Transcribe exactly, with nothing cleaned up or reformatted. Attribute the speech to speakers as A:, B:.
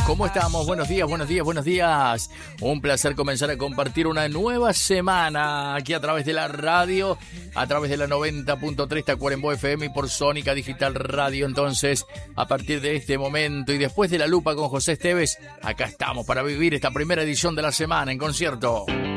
A: ¿Cómo estamos? Buenos días, buenos días, buenos días. Un placer comenzar a compartir una nueva semana aquí a través de la radio, a través de la noventa punto tres Tacuarembó F M y por Sónica Digital Radio. Entonces, a partir de este momento y después de la lupa con José Esteves, acá estamos para vivir esta primera edición de la semana en concierto.